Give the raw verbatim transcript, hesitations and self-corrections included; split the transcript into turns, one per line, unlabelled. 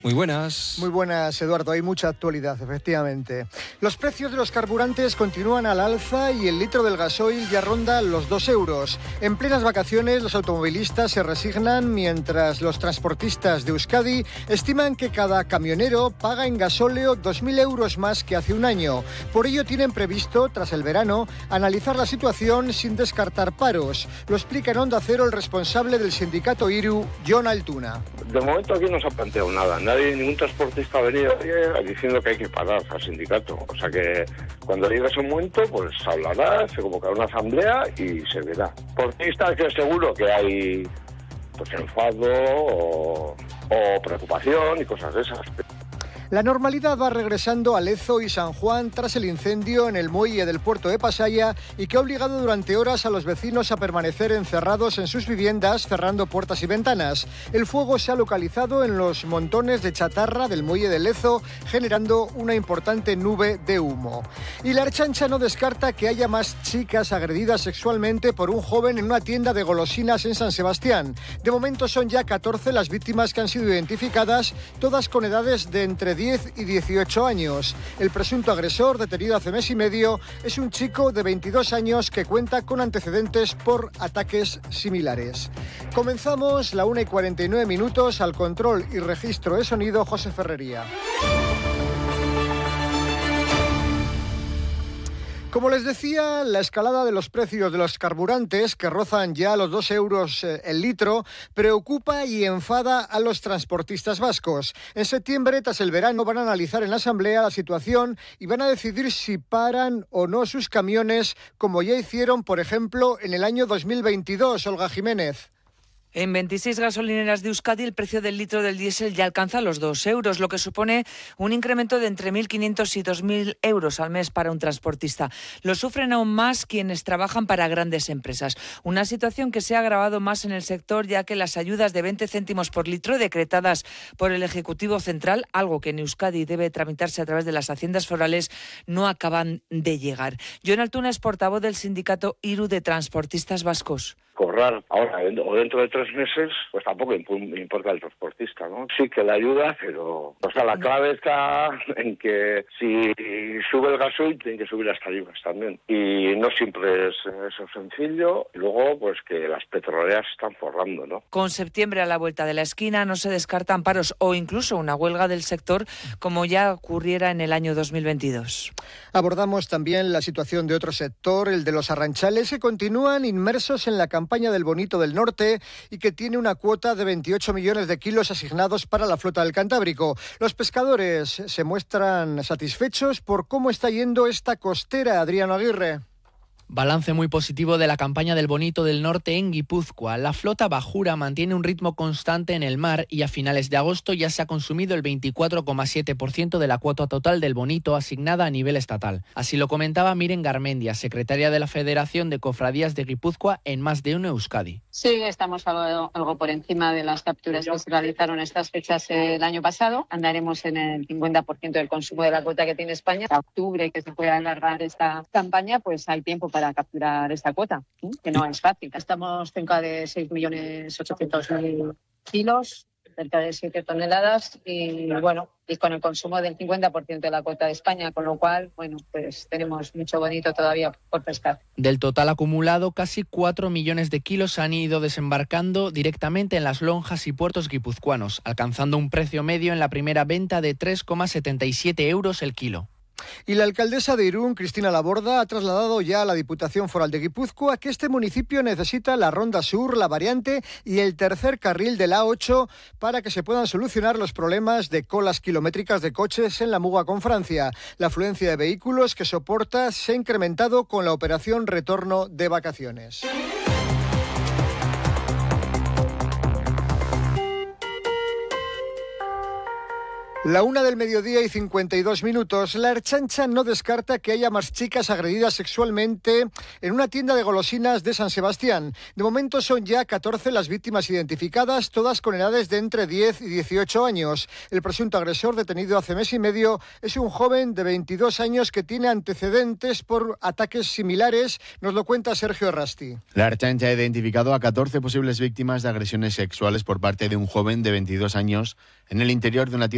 Muy buenas.
Muy buenas, Eduardo. Hay mucha actualidad, efectivamente. Los precios de los carburantes continúan al alza y el litro del gasoil ya ronda los dos euros. En plenas vacaciones, los automovilistas se resignan mientras los transportistas de Euskadi estiman que cada camionero paga en gasóleo dos mil euros más que hace un año. Por ello tienen previsto, tras el verano, analizar la situación sin descartar paros. Lo explica en Onda Cero el responsable del sindicato IRU, Jon Altuna.
De momento aquí no se ha planteado nada. Nadie, ningún transportista ha venido diciendo que hay que parar al sindicato. O sea que cuando llegue ese momento, pues se hablará, se convocará una asamblea y se verá. Transportistas que seguro que hay pues enfado o, o preocupación y cosas de esas.
La normalidad va regresando a Lezo y San Juan tras el incendio en el muelle del puerto de Pasaia y que ha obligado durante horas a los vecinos a permanecer encerrados en sus viviendas, cerrando puertas y ventanas. El fuego se ha localizado en los montones de chatarra del muelle de Lezo, generando una importante nube de humo. Y la Ertzaintza no descarta que haya más chicas agredidas sexualmente por un joven en una tienda de golosinas en San Sebastián. De momento son ya catorce las víctimas que han sido identificadas, todas con edades de entre diez y dieciocho años. El presunto agresor, detenido hace mes y medio, es un chico de veintidós años que cuenta con antecedentes por ataques similares. Comenzamos la una y cuarenta y nueve minutos. Al control y registro de sonido, José Ferrería. Como les decía, la escalada de los precios de los carburantes, que rozan ya los dos euros el litro, preocupa y enfada a los transportistas vascos. En septiembre, tras el verano, van a analizar en la Asamblea la situación y van a decidir si paran o no sus camiones, como ya hicieron, por ejemplo, en el año dos mil veintidós. Olga Jiménez.
En veintiséis gasolineras de Euskadi el precio del litro del diésel ya alcanza los dos euros, lo que supone un incremento de entre mil quinientos y dos mil euros al mes para un transportista. Lo sufren aún más quienes trabajan para grandes empresas. Una situación que se ha agravado más en el sector, ya que las ayudas de veinte céntimos por litro decretadas por el Ejecutivo Central, algo que en Euskadi debe tramitarse a través de las haciendas forales, no acaban de llegar. Jon Altuna es portavoz del sindicato IRU de transportistas vascos.
Cobrar ahora o dentro de tres meses, pues tampoco importa el transportista, ¿no? Sí que le ayuda, pero o sea, la clave está en que si sube el gasoil, tienen que subir las tarifas también. Y no siempre es eso sencillo. Y luego, pues que las petroleras están forrando, ¿no?
Con septiembre a la vuelta de la esquina, no se descartan paros o incluso una huelga del sector, como ya ocurriera en el año dos mil veintidós.
Abordamos también la situación de otro sector, el de los arranchales, que continúan inmersos en la campaña del Bonito del Norte y que tiene una cuota de veintiocho millones de kilos asignados para la flota del Cantábrico. Los pescadores se muestran satisfechos por cómo está yendo esta costera. Adriano Aguirre.
Balance muy positivo de la campaña del Bonito del Norte en Guipúzcoa. La flota bajura mantiene un ritmo constante en el mar y a finales de agosto ya se ha consumido el veinticuatro coma siete por ciento de la cuota total del Bonito asignada a nivel estatal. Así lo comentaba Miren Garmendia, secretaria de la Federación de Cofradías de Guipúzcoa en Más de Uno Euskadi.
Sí, estamos algo, algo por encima de las capturas que se realizaron estas fechas el año pasado. Andaremos en el cincuenta por ciento del consumo de la cuota que tiene España. A octubre, que se pueda alargar esta campaña, pues hay tiempo para para capturar esta cuota, ¿sí? Que no es fácil. Estamos cerca de seis millones ochocientos mil kilos, cerca de siete toneladas y bueno, y con el consumo del cincuenta por ciento de la cuota de España, con lo cual, bueno, pues tenemos mucho bonito todavía por pescar.
Del total acumulado, casi cuatro millones de kilos han ido desembarcando directamente en las lonjas y puertos guipuzcoanos, alcanzando un precio medio en la primera venta de tres coma setenta y siete euros el kilo.
Y la alcaldesa de Irún, Cristina Laborda, ha trasladado ya a la Diputación Foral de Guipúzcoa que este municipio necesita la Ronda Sur, la variante y el tercer carril de la A ocho para que se puedan solucionar los problemas de colas kilométricas de coches en la muga con Francia. La afluencia de vehículos que soporta se ha incrementado con la operación Retorno de Vacaciones. La una del mediodía y cincuenta y dos minutos. La Ertzaintza no descarta que haya más chicas agredidas sexualmente en una tienda de golosinas de San Sebastián. De momento son ya catorce las víctimas identificadas, todas con edades de entre diez y dieciocho años. El presunto agresor, detenido hace mes y medio, es un joven de veintidós años que tiene antecedentes por ataques similares. Nos lo cuenta Sergio Errasti.
La Ertzaintza ha identificado a catorce posibles víctimas de agresiones sexuales por parte de un joven de veintidós años en el interior de una tienda